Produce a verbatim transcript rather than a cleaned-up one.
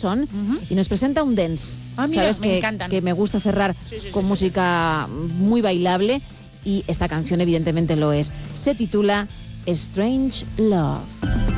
Carson, Ujú. y nos presenta un dance. Ah, mira, Sabes me que, encantan. que me gusta cerrar Sí, sí, sí, con sí, música muy bailable, y esta canción evidentemente lo es. Se titula Strange Love.